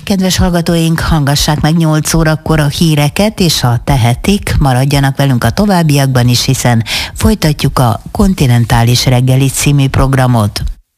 kedves hallgatóink, hallgassák meg 8 órakor a híreket, és ha tehetik, maradjanak velünk a továbbiakban is, hiszen folytatjuk a Kontinentális reggeli című programot.